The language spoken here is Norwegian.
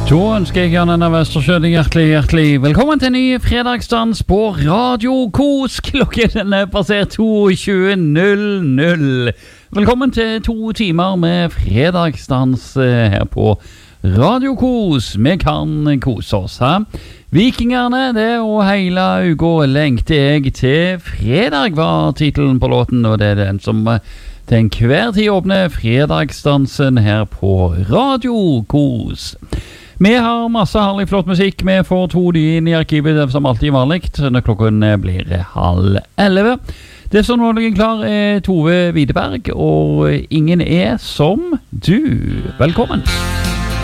Så ønsker jeg Jan Einar Westersjø hjertelig velkommen til en ny fredagsdans på Radio Kos. Klokken er passert 22:00. Velkommen til 2 timer med fredagsdans her på Radio Kos. Vi kan kose oss her. Vikingerne, det og hele uka lengter jeg til fredag, var titelen på låten, og det er den som til enhver tid åpner fredagsdansen her på Radio Kos. Vi har masse herlig flott musikk. Vi får 2 inn i arkivet som alltid vanlig når klokken blir 10:30. Det som nå ligger klar er Tove Widerberg, og ingen er som du. Velkommen!